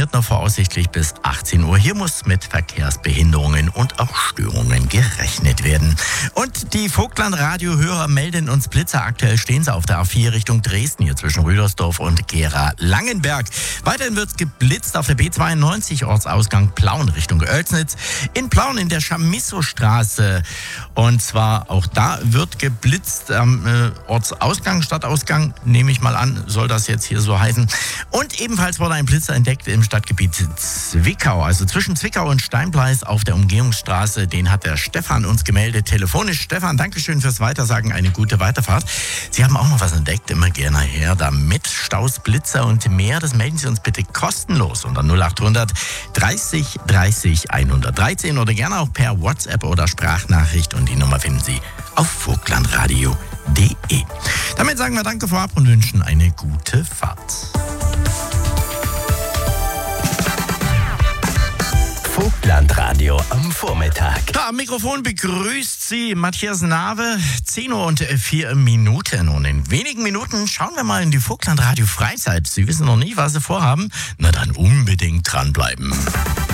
funktioniert noch voraussichtlich bis 18 Uhr. Hier muss mit Verkehrsbehinderungen und auch Störungen gerechnet werden. Und die Vogtland-Radio-Hörer melden uns Blitzer. Aktuell stehen sie auf der A4 Richtung Dresden, hier zwischen Rüdersdorf und Gera-Langenberg. Weiterhin wird geblitzt auf der B92, Ortsausgang Plauen Richtung Oelsnitz. In Plauen in der Chamisso-Straße. Und zwar auch da wird geblitzt am Ortsausgang, Stadtausgang, nehme ich mal an, soll das jetzt hier so heißen. Und ebenfalls wurde ein Blitzer entdeckt im Stadtgebiet Zwickau, also zwischen Zwickau und Steinbleis auf der Umgehungsstraße. Den hat der Stefan uns gemeldet, telefonisch. Stefan, Dankeschön fürs Weitersagen, eine gute Weiterfahrt. Sie haben auch noch was entdeckt, immer gerne her damit. Staus, Blitzer und mehr, das melden Sie uns bitte kostenlos unter 0800 30 30 113 oder gerne auch per WhatsApp oder Sprachnachricht, und die Nummer finden Sie auf vogtlandradio.de. Damit sagen wir Danke vorab und wünschen eine gute Fahrt. Vogtlandradio am Vormittag. Da am Mikrofon begrüßt Sie Matthias Nawe, 10 Uhr und 4 Minuten. Und in wenigen Minuten schauen wir mal in die Vogtlandradio Freizeit. Sie wissen noch nicht, was Sie vorhaben? Na dann unbedingt dranbleiben.